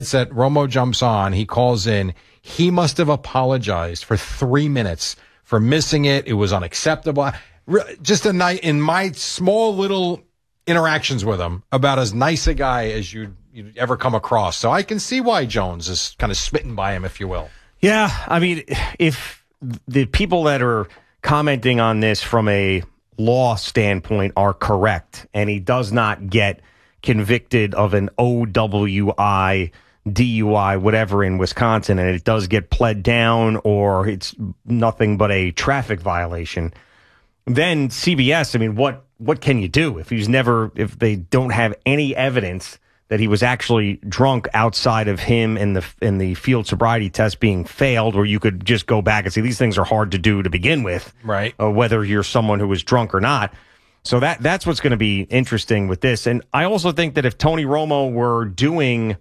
that Romo jumps on, he calls in. He must have apologized for 3 minutes for missing it. It was unacceptable. Just a night in my small little interactions with him, about as nice a guy as you'd ever come across. So I can see why Jones is kind of smitten by him, if you will. Yeah, I mean, if the people that are commenting on this from a law standpoint are correct, and he does not get convicted of an OWI, DUI, whatever in Wisconsin, and it does get pled down, or it's nothing but a traffic violation, then CBS, I mean, what can you do if they don't have any evidence that he was actually drunk outside of him in the field sobriety test being failed, or you could just go back and see these things are hard to do to begin with, right? Whether you're someone who was drunk or not. So that's what's going to be interesting with this. And I also think that if Tony Romo were doing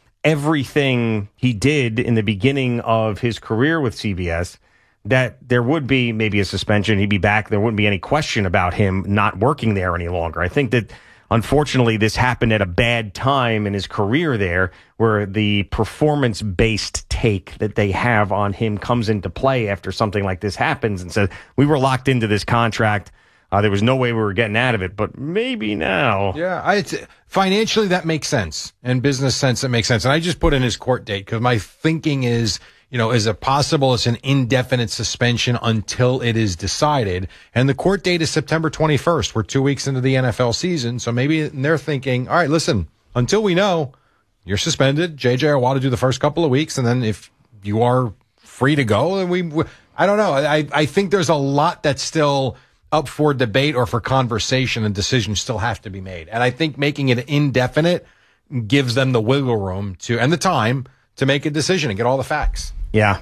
everything he did in the beginning of his career with CBS, that there would be maybe a suspension. He'd be back. There wouldn't be any question about him not working there any longer. I think that, unfortunately, this happened at a bad time in his career there, where the performance-based take that they have on him comes into play after something like this happens, and says, we were locked into this contract. There was no way we were getting out of it, but maybe now. Yeah, financially, that makes sense. And business sense, that makes sense. And I just put in his court date because my thinking is, is it possible it's an indefinite suspension until it is decided? And the court date is September 21st. We're 2 weeks into the NFL season. So maybe they're thinking, all right, listen, until we know, you're suspended. JJ Watt to do the first couple of weeks. And then if you are free to go, then I don't know. I think there's a lot that's still up for debate or for conversation, and decisions still have to be made. And I think making it indefinite gives them the wiggle room and the time to make a decision and get all the facts. Yeah.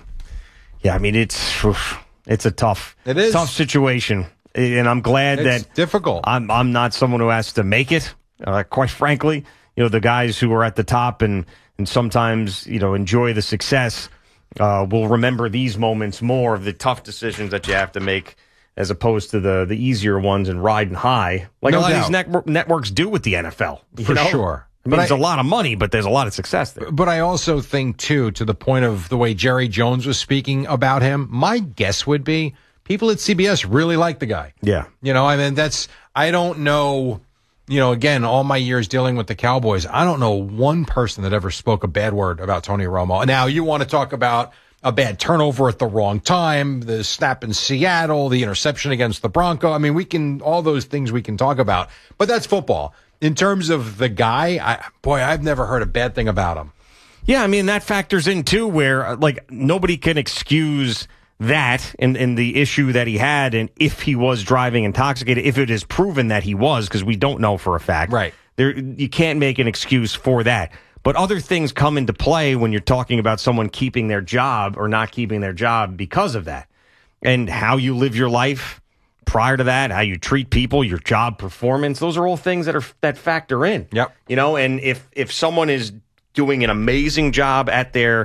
I mean, it's a tough situation, and I'm glad it's that difficult. I'm not someone who has to make it. Quite frankly, the guys who are at the top and sometimes enjoy the success will remember these moments more of the tough decisions that you have to make, as opposed to the easier ones and riding high, like a lot of these networks do with the NFL. For sure. I mean, it's a lot of money, but there's a lot of success there. But I also think, too, to the point of the way Jerry Jones was speaking about him, my guess would be people at CBS really like the guy. Yeah. I don't know, again, all my years dealing with the Cowboys, I don't know one person that ever spoke a bad word about Tony Romo. Now, you want to talk about a bad turnover at the wrong time, the snap in Seattle, the interception against the Bronco. I mean, all those things we can talk about, but that's football. In terms of the guy, I've never heard a bad thing about him. Yeah, I mean, that factors in, too, where, nobody can excuse that in the issue that he had, and if he was driving intoxicated, if it is proven that he was, because we don't know for a fact. Right. You can't make an excuse for that. But other things come into play when you're talking about someone keeping their job or not keeping their job because of that. And how you live your life prior to that, how you treat people, your job performance, those are all things that factor in. Yep. And if someone is doing an amazing job at their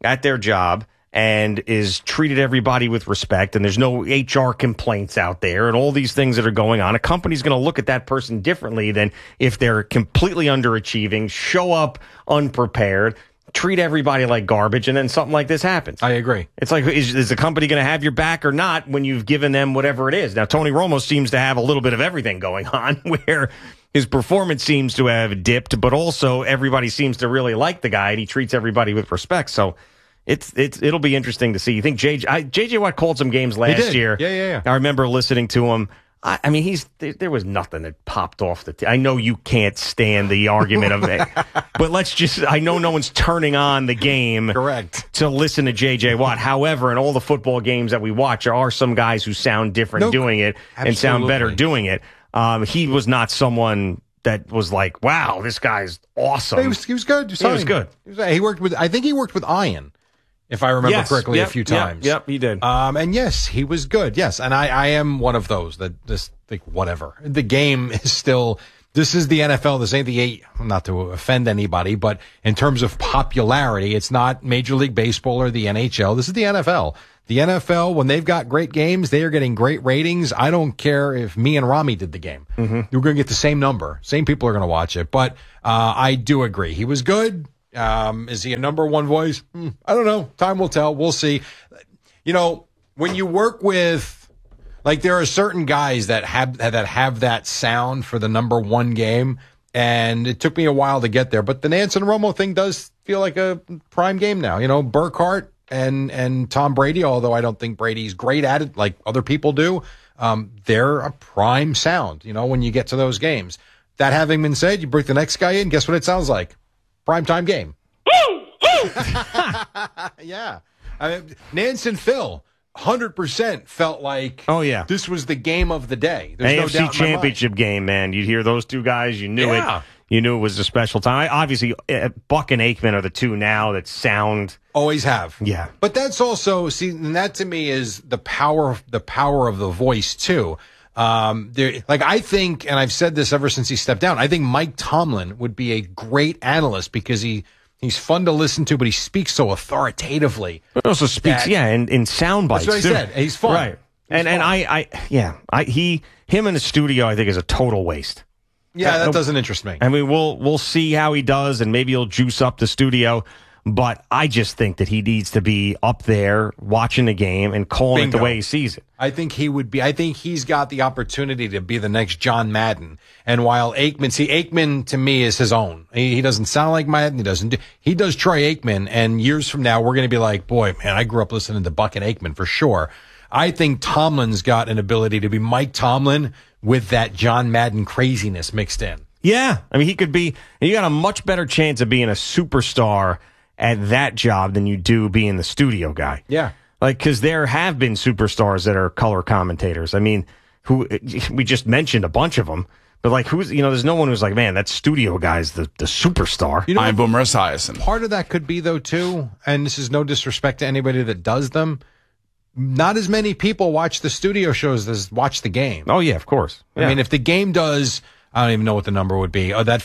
job and is treated everybody with respect, and there's no HR complaints out there and all these things that are going on, a company's going to look at that person differently than if they're completely underachieving, show up unprepared, treat everybody like garbage, and then something like this happens. I agree. It's like, is the company going to have your back or not when you've given them whatever it is? Now, Tony Romo seems to have a little bit of everything going on, where his performance seems to have dipped, but also everybody seems to really like the guy, and he treats everybody with respect. So it'll be interesting to see. You think J.J. Watt called some games last year? Yeah. I remember listening to him. I mean, there was nothing that popped off I know you can't stand the argument of it, but I know no one's turning on the game correct to listen to J.J. Watt. However, in all the football games that we watch, there are some guys who sound different doing it and sound better doing it. He was not someone that was like, wow, this guy's awesome. He was good. He was good. I think he worked with Ian, if I remember correctly, a few times. Yep, he did. And yes, he was good. Yes, and I am one of those that just think, whatever. The game is still, this is the NFL. This ain't the not to offend anybody, but in terms of popularity, it's not Major League Baseball or the NHL. This is the NFL. The NFL, when they've got great games, they are getting great ratings. I don't care if me and Rami did the game. Mm-hmm. We're going to get the same number. Same people are going to watch it. But I do agree. He was good. Is he a number one voice? I don't know. Time will tell. We'll see. You know, when you work with, like, there are certain guys that have that sound for the number one game, and it took me a while to get there. But the Nance and Romo thing does feel like a prime game now. You know, Burkhardt and Tom Brady, although I don't think Brady's great at it like other people do, they're a prime sound, you know, when you get to those games. That having been said, you bring the next guy in, guess what it sounds like? Primetime game. Yeah. I mean, Nance and Phil, 100% felt like this was the game of the day. There's no doubt AFC Championship game, man. You'd hear those two guys, you knew it. You knew it was a special time. Obviously, Buck and Aikman are the two now that sound. Always have. Yeah. But that's also, see, and that to me is the power of the voice, too. I think, and I've said this ever since he stepped down, I think Mike Tomlin would be a great analyst because he's fun to listen to, but he speaks so authoritatively. He also speaks, in sound bites. That's what I said. He's fun. Right. Him in the studio, I think, is a total waste. Yeah, that doesn't interest me. I mean, we'll see how he does, and maybe he'll juice up the studio. But I just think that he needs to be up there watching the game and calling it the way he sees it. I think he would be. I think he's got the opportunity to be the next John Madden. And while Aikman to me is his own. He doesn't sound like Madden. He does Troy Aikman. And years from now, we're going to be like, boy, man, I grew up listening to Buck and Aikman for sure. I think Tomlin's got an ability to be Mike Tomlin with that John Madden craziness mixed in. Yeah. I mean, he could be, you got a much better chance of being a superstar at that job than you do being the studio guy. Yeah. Like, because there have been superstars that are color commentators. I mean, who we just mentioned a bunch of them. But, like, there's no one who's like, man, that studio guy's the superstar. You know, I'm Boomer Esiason. Part of that could be, though, too, and this is no disrespect to anybody that does them, not as many people watch the studio shows as watch the game. Oh, yeah, of course. Yeah. I mean, if the game does, I don't even know what the number would be, that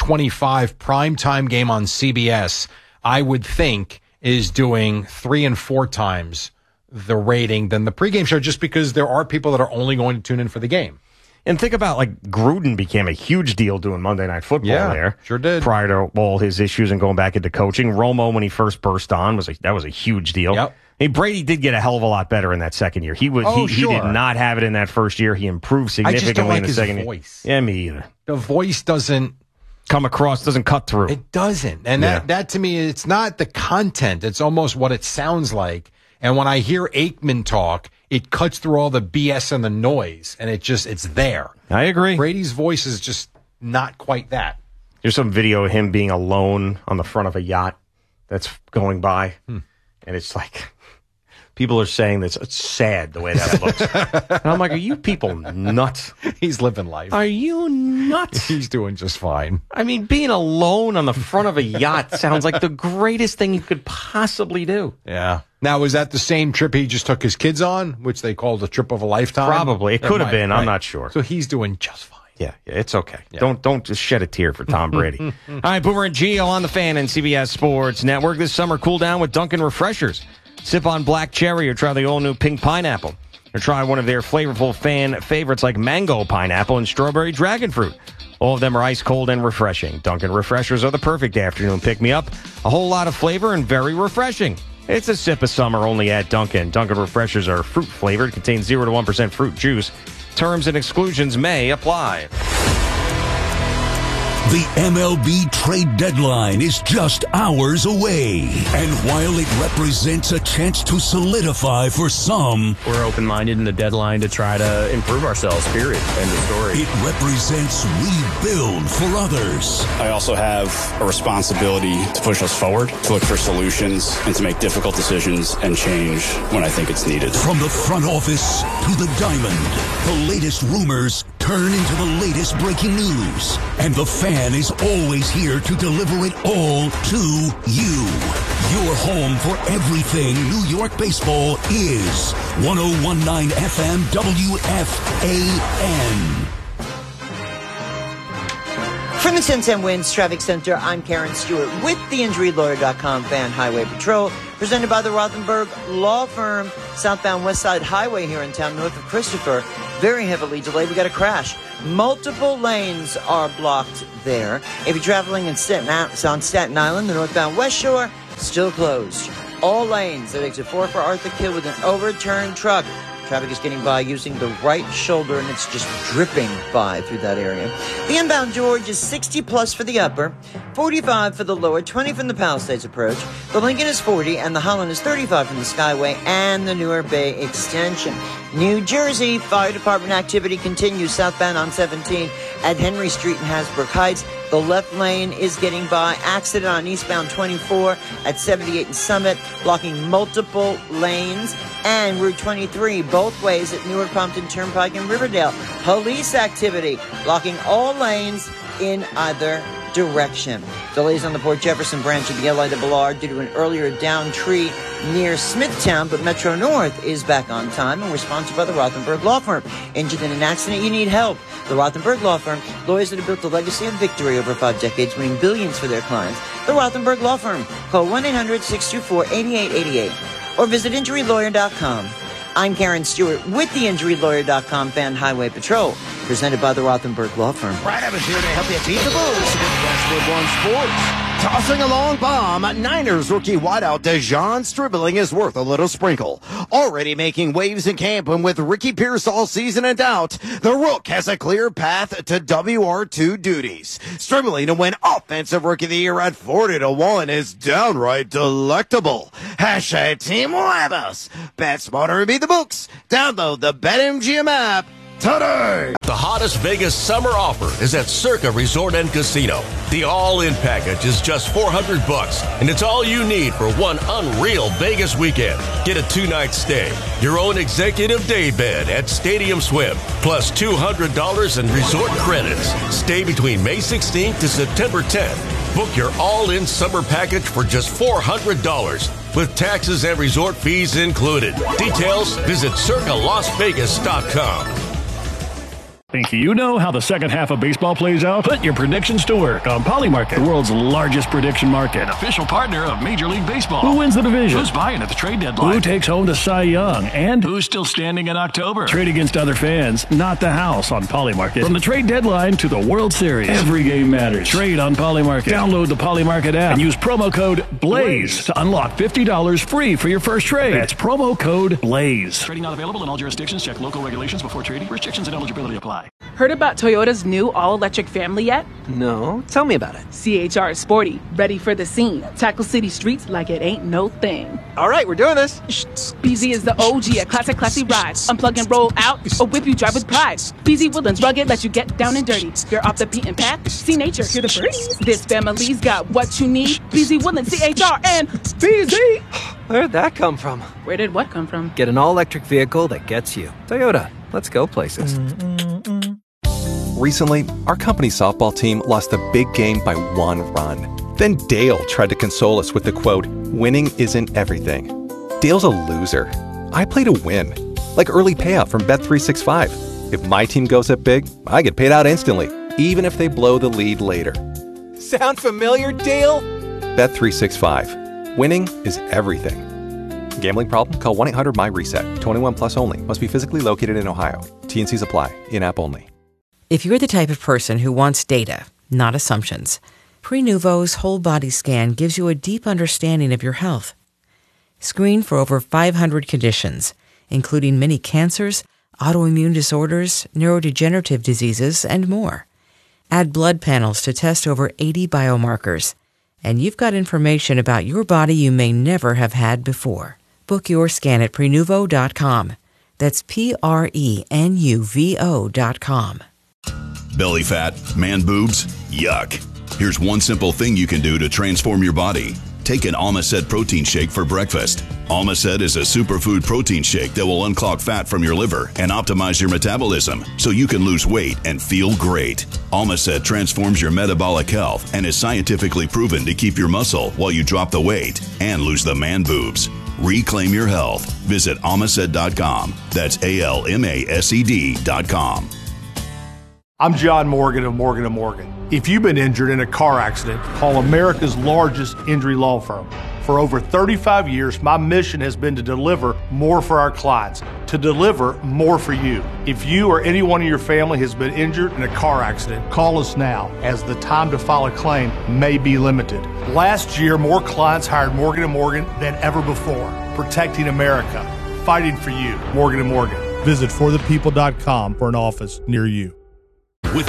425 primetime game on CBS, I would think is doing 3 and 4 times the rating than the pregame show, just because there are people that are only going to tune in for the game. And think about, like, Gruden became a huge deal doing Monday Night Football there. Sure did. Prior to all his issues and going back into coaching. Romo, when he first burst on, that was a huge deal. Yep. I mean, Brady did get a hell of a lot better in that second year. He did not have it in that first year. He improved significantly in the second year. Voice. Yeah, me either. The voice doesn't come across, doesn't cut through. It doesn't. And that to me, it's not the content. It's almost what it sounds like. And when I hear Aikman talk, it cuts through all the BS and the noise, and it's there. I agree. Brady's voice is just not quite that. There's some video of him being alone on the front of a yacht that's going by, and it's like, people are saying this. It's sad the way that looks. And I'm like, are you people nuts? He's living life. Are you nuts? He's doing just fine. I mean, being alone on the front of a yacht sounds like the greatest thing you could possibly do. Yeah. Now, was that the same trip he just took his kids on, which they called a trip of a lifetime? Probably. It could have been. Right. I'm not sure. So he's doing just fine. Yeah, it's okay. Yeah. Don't just shed a tear for Tom Brady. All right, Boomer and Gio on the Fan and CBS Sports Network. This summer, cool down with Dunkin' Refreshers. Sip on black cherry or try the all-new pink pineapple. Or try one of their flavorful fan favorites like mango pineapple and strawberry dragon fruit. All of them are ice cold and refreshing. Dunkin' Refreshers are the perfect afternoon pick-me-up. A whole lot of flavor and very refreshing. It's a sip of summer only at Dunkin'. Dunkin' Refreshers are fruit-flavored, contain 0 to 1% fruit juice. Terms and exclusions may apply. The MLB trade deadline is just hours away. And while it represents a chance to solidify for some, we're open-minded in the deadline to try to improve ourselves, period. End of story. It represents rebuild for others. I also have a responsibility to push us forward, to look for solutions, and to make difficult decisions and change when I think it's needed. From the front office to the diamond, the latest rumors turn into the latest breaking news. And the Fan is always here to deliver it all to you. Your home for everything New York baseball is 101.9 FM WFAN. From the 1010 Winds Traffic Center, I'm Karen Stewart with the InjuryLawyer.com Fan Highway Patrol, presented by the Rothenberg Law Firm. Southbound West Side Highway here in town, north of Christopher, very heavily delayed. We got a crash. Multiple lanes are blocked there. If you're traveling on Staten Island, the northbound West Shore, still closed. All lanes at exit 4 for Arthur Kill with an overturned truck. Traffic is getting by using the right shoulder, and it's just dripping by through that area. The inbound George is 60 plus for the upper, 45 for the lower, 20 from the Palisades approach. The Lincoln is 40, and the Holland is 35 from the Skyway and the Newark Bay extension. New Jersey, fire department activity continues southbound on 17 at Henry Street in Hasbrook Heights. The left lane is getting by. Accident on eastbound 24 at 78 and Summit, blocking multiple lanes. And Route 23, both ways at Newark, Pompton Turnpike, and Riverdale. Police activity, blocking all lanes in either direction. Delays on the Port Jefferson branch of the LIRR due to an earlier downed tree near Smithtown, but Metro North is back on time, and we're sponsored by the Rothenberg Law Firm. Injured in an accident, you need help. The Rothenberg Law Firm, lawyers that have built a legacy of victory over 5 decades, winning billions for their clients. The Rothenberg Law Firm. Call 1-800-624-8888 or visit InjuryLawyer.com. I'm Karen Stewart with the InjuryLawyer.com Fan Highway Patrol, presented by the Rothenberg Law Firm. Brad Evans here to help you beat the Bulls with Westwood One Sports. Tossing a long bomb, Niners rookie wideout Dejon Stribling is worth a little sprinkle. Already making waves in camp, and with Ricky Pierce all season in doubt, the Rook has a clear path to WR2 duties. Stribling to win Offensive Rookie of the Year at 40-1 is downright delectable. Hashtag Team Labos. Bet smarter and beat the books. Download the BetMGM app today. The hottest Vegas summer offer is at Circa Resort and Casino. The all-in package is just $400, and it's all you need for one unreal Vegas weekend. Get a 2-night stay, your own executive day bed at Stadium Swim, plus $200 in resort credits. Stay between May 16th to September 10th. Book your all-in summer package for just $400, with taxes and resort fees included. Details, visit CircaLasVegas.com. Think you know how the second half of baseball plays out? Put your predictions to work on Polymarket, the world's largest prediction market. An official partner of Major League Baseball. Who wins the division? Who's buying at the trade deadline? Who takes home the Cy Young? And who's still standing in October? Trade against other fans, not the house on Polymarket. From the trade deadline to the World Series, every game matters. Trade on Polymarket. Download the Polymarket app and use promo code BLAZE to unlock $50 free for your first trade. That's promo code BLAZE. Trading not available in all jurisdictions. Check local regulations before trading. Restrictions and eligibility apply. Heard about Toyota's new all-electric family yet? No. Tell me about it. CHR is sporty, ready for the scene. Tackle city streets like it ain't no thing. All right, we're doing this. BZ is the OG, a classy ride. Unplug and roll out, or whip you drive with pride. BZ Woodlands rugged, let you get down and dirty. You're off the beaten path, see nature, hear the birds. This family's got what you need. BZ Woodlands, CHR, and BZ. Where'd that come from? Where did what come from? Get an all-electric vehicle that gets you. Toyota, let's go places. Recently, our company's softball team lost a big game by 1 run. Then Dale tried to console us with the quote, "Winning isn't everything." Dale's a loser. I play to win. Like early payout from Bet365. If my team goes up big, I get paid out instantly, even if they blow the lead later. Sound familiar, Dale? Bet365. Winning is everything. Gambling problem? Call 1-800-MY-RESET. 21 plus only. Must be physically located in Ohio. T&Cs apply. In-app only. If you're the type of person who wants data, not assumptions, Prenuvo's whole body scan gives you a deep understanding of your health. Screen for over 500 conditions, including many cancers, autoimmune disorders, neurodegenerative diseases, and more. Add blood panels to test over 80 biomarkers, and you've got information about your body you may never have had before. Book your scan at Prenuvo.com. That's Prenuvo.com. Belly fat, man boobs, yuck. Here's one simple thing you can do to transform your body. Take an Almacet protein shake for breakfast. Almacet is a superfood protein shake that will unclog fat from your liver and optimize your metabolism so you can lose weight and feel great. Almacet transforms your metabolic health and is scientifically proven to keep your muscle while you drop the weight and lose the man boobs. Reclaim your health. Visit Almacet.com. That's ALMASED.com. I'm John Morgan of Morgan & Morgan. If you've been injured in a car accident, call America's largest injury law firm. For over 35 years, my mission has been to deliver more for our clients, to deliver more for you. If you or anyone in your family has been injured in a car accident, call us now, as the time to file a claim may be limited. Last year, more clients hired Morgan & Morgan than ever before. Protecting America. Fighting for you. Morgan & Morgan. Visit forthepeople.com for an office near you.